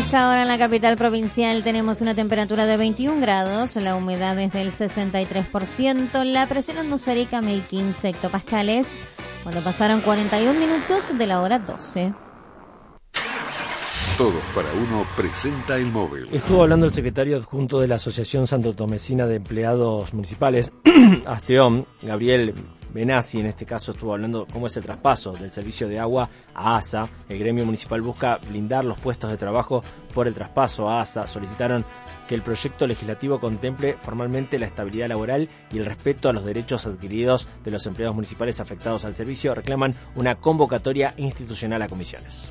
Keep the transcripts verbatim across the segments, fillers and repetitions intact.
esta hora en la capital provincial tenemos una temperatura de veintiún grados, la humedad es del sesenta y tres por ciento, la presión atmosférica mil quince hectopascales, cuando pasaron cuarenta y un minutos de la hora doce. Todos para uno presenta el móvil. Estuvo hablando el secretario adjunto de la Asociación Santotomecina de Empleados Municipales, Asteom, Gabriel Benassi, en este caso estuvo hablando cómo es el traspaso del servicio de agua a ASA. El gremio municipal busca blindar los puestos de trabajo por el traspaso a ASA. Solicitaron que el proyecto legislativo contemple formalmente la estabilidad laboral y el respeto a los derechos adquiridos de los empleados municipales afectados al servicio. Reclaman una convocatoria institucional a comisiones.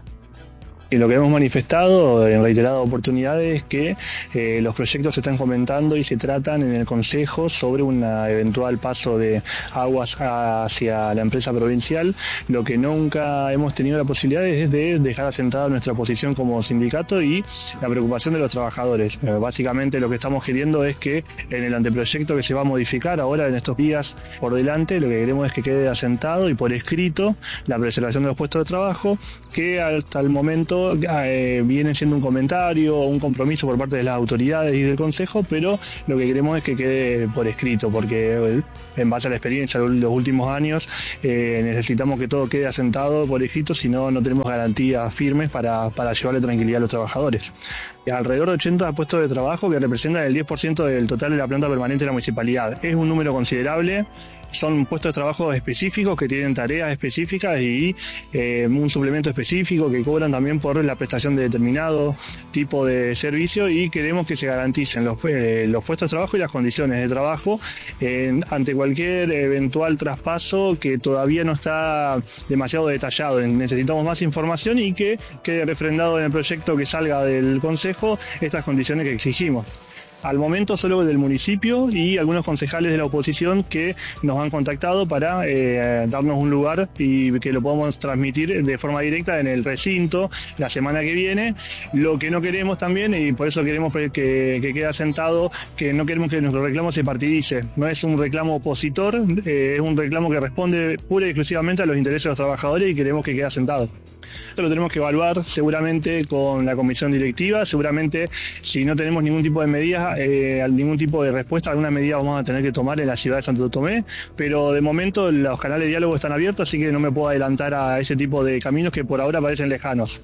Y lo que hemos manifestado en reiteradas oportunidades es que eh, los proyectos se están comentando y se tratan en el Consejo sobre un eventual paso de aguas hacia la empresa provincial. Lo que nunca hemos tenido la posibilidad es de dejar asentada nuestra posición como sindicato y la preocupación de los trabajadores. Eh, básicamente lo que estamos queriendo es que en el anteproyecto que se va a modificar ahora en estos días por delante, lo que queremos es que quede asentado y por escrito la preservación de los puestos de trabajo, que hasta el momento Eh, viene siendo un comentario o un compromiso por parte de las autoridades y del Consejo, pero lo que queremos es que quede por escrito, porque eh, en base a la experiencia de los últimos años eh, necesitamos que todo quede asentado por escrito, si no, no tenemos garantías firmes para, para llevarle tranquilidad a los trabajadores. Alrededor de ochenta puestos de trabajo que representan el diez por ciento del total de la planta permanente de la municipalidad. Es un número considerable. Son puestos de trabajo específicos que tienen tareas específicas y eh, un suplemento específico que cobran también por la prestación de determinado tipo de servicio, y queremos que se garanticen los, eh, los puestos de trabajo y las condiciones de trabajo eh, ante cualquier eventual traspaso que todavía no está demasiado detallado. Necesitamos más información y que quede refrendado en el proyecto que salga del Consejo estas condiciones que exigimos. Al momento solo del municipio y algunos concejales de la oposición que nos han contactado para eh, darnos un lugar y que lo podamos transmitir de forma directa en el recinto la semana que viene. Lo que no queremos también, y por eso queremos que, que quede asentado, que no queremos que nuestro reclamo se partidice. No es un reclamo opositor, eh, es un reclamo que responde pura y exclusivamente a los intereses de los trabajadores y queremos que quede asentado. Esto lo tenemos que evaluar seguramente con la comisión directiva, seguramente si no tenemos ningún tipo de medidas, eh, ningún tipo de respuesta, alguna medida vamos a tener que tomar en la ciudad de Santo Tomé, pero de momento los canales de diálogo están abiertos, así que no me puedo adelantar a ese tipo de caminos que por ahora parecen lejanos.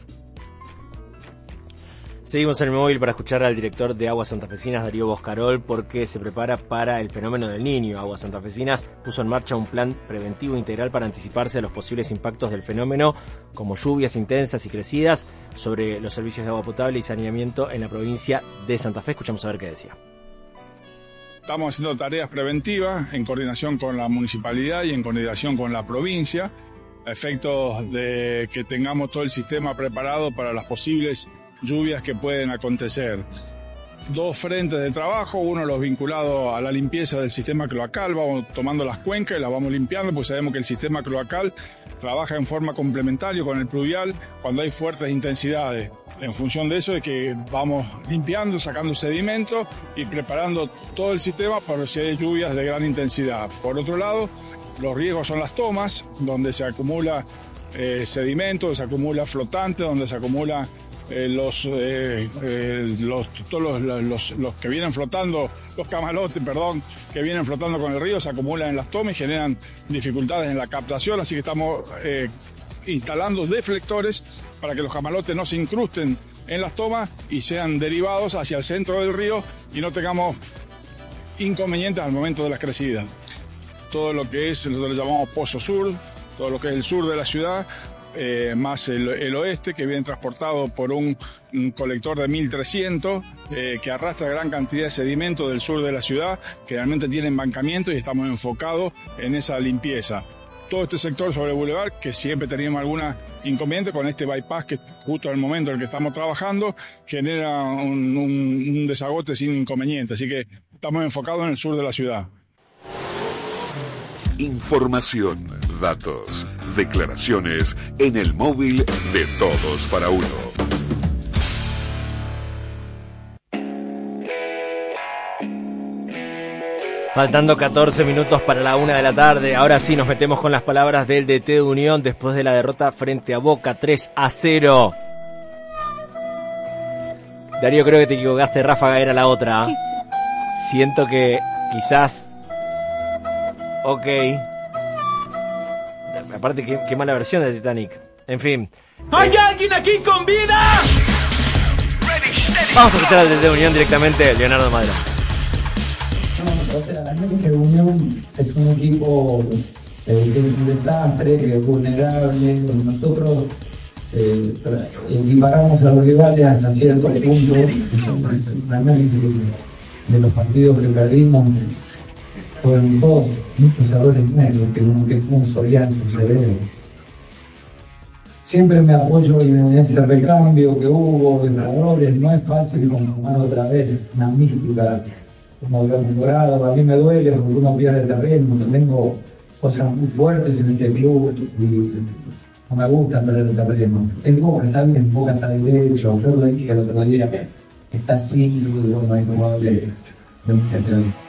Seguimos en el móvil para escuchar al director de Aguas Santafesinas, Darío Boscarol, porque se prepara para el fenómeno del Niño. Aguas Santafesinas puso en marcha un plan preventivo integral para anticiparse a los posibles impactos del fenómeno, como lluvias intensas y crecidas, sobre los servicios de agua potable y saneamiento en la provincia de Santa Fe. Escuchamos a ver qué decía. Estamos haciendo tareas preventivas en coordinación con la municipalidad y en coordinación con la provincia, a efectos de que tengamos todo el sistema preparado para las posibles lluvias que pueden acontecer. Dos frentes de trabajo, uno los vinculados a la limpieza del sistema cloacal, vamos tomando las cuencas y las vamos limpiando, pues sabemos que el sistema cloacal trabaja en forma complementaria con el pluvial cuando hay fuertes intensidades. En función de eso es que vamos limpiando, sacando sedimentos y preparando todo el sistema para si hay lluvias de gran intensidad. Por otro lado, los riesgos son las tomas, donde se acumula eh, sedimento, se acumula flotante, donde se acumula Eh, los, eh, eh, los, todos los, los, los que vienen flotando, los camalotes, perdón, que vienen flotando con el río, se acumulan en las tomas y generan dificultades en la captación, así que estamos eh, instalando deflectores para que los camalotes no se incrusten en las tomas y sean derivados hacia el centro del río y no tengamos inconvenientes al momento de las crecidas. Todo lo que es, nosotros le llamamos Pozo Sur, todo lo que es el sur de la ciudad, Eh, más el, el oeste, que viene transportado por un, un colector de mil trescientos eh, que arrastra gran cantidad de sedimento del sur de la ciudad, que realmente tiene embancamiento y estamos enfocados en esa limpieza. Todo este sector sobre el bulevar, que siempre teníamos alguna inconveniente con este bypass que justo en el momento en el que estamos trabajando genera un, un, un desagote sin inconveniente, así que estamos enfocados en el sur de la ciudad. Información, datos, declaraciones en el móvil de Todos para Uno. Faltando catorce minutos para la una de la tarde, ahora sí nos metemos con las palabras del D T de Unión después de la derrota frente a Boca tres a cero. Darío, creo que te equivocaste, Ráfaga era la otra. Siento que quizás... Ok. Aparte, qué, qué mala versión de Titanic. En fin. ¿Hay eh. alguien aquí con vida? Vamos a escuchar al de Unión directamente, Leonardo Madera. No, o sea, la gente de Unión es un equipo eh, que es un desastre, que es vulnerable. Nosotros eh, equiparamos a los rivales hasta cierto punto. Es un análisis de los partidos que perdimos. Fueron todos muchos errores medios que no solían suceder. Siempre me apoyo en ese recambio que hubo de jugadores. No es fácil conformar otra vez una mística como lo hemos logrado. A mí me duele porque uno pierde terreno. Tengo cosas muy fuertes en este club y no me gusta perder el terreno. En Boca está bien, Boca está derecho. Yo lo dije el otro día, está sin duda, no hay jugadores de mucha calidad.